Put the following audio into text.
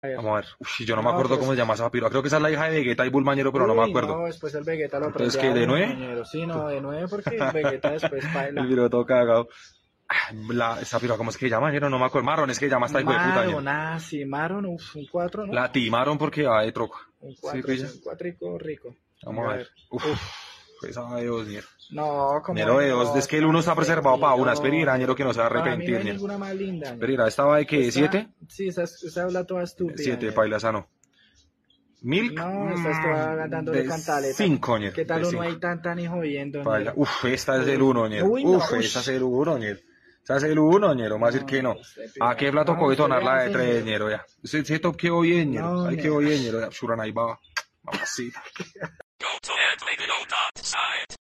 A ver. Vamos a ver. Uf, yo no me No, acuerdo pues. cómo se llama esa piro. Creo que esa es la hija de Vegeta y Bulmañero, pero no me Uy, acuerdo. no, después el Vegeta lo Entonces, prende ¿qué? a ¿De uno, nueve? ñero. Sí, no, de 9 porque Vegeta después El baila. video todo cagado. Esa piro, ¿cómo es que se llama, ñero? No me acuerdo. Marron, es que se llama esta hijo de puta, ñero. Maron, ah, sí, Maron, uf, un 4, ¿no? La timaron porque va de troco. Un ¿Sí, 4, sí, pilla? un 4 rico. Vamos a ver. Uf, esa de dos, ñero. No, como Ñero de dos. Es que el uno está preservado para una. Espera, ñero, que no se va a Para mí no arrepentir, hay ñero. ninguna más linda. Espera, ¿esta va de qué? Esta- ¿7? Sí, esa habla toda estúpida. 7, ñero. paila, esa no. Milk. No, esta está dándole de cantaleta. 5, ñero. ¿Qué tal de uno cinco. ahí tan y jodiendo? Paila. ñero? Uf, esta es el 1, ñero. Uy, no, Uf, ush. esa es el 1, ñero. Esa es el 1, ñero. Más decir que no. ¿A qué plato No, coge usted tonar la de hace, 3, ñero. ñero? Ya. Ese top quedó bien, ñero. No, Ahí ñero. quedó bien, ñero. Ya, Shuran ahí va. Mamacita.